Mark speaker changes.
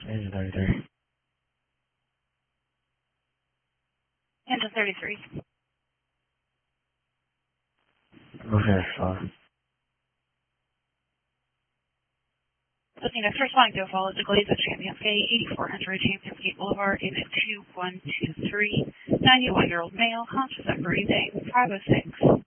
Speaker 1: Engine 33.
Speaker 2: Engine 33.
Speaker 1: Okay, fine.
Speaker 2: Looking at responding to a follow to Glaze at Champions Gate, 8400 Champions Gate Boulevard, unit 2123, 91-year-old male, conscious of breathing, 506.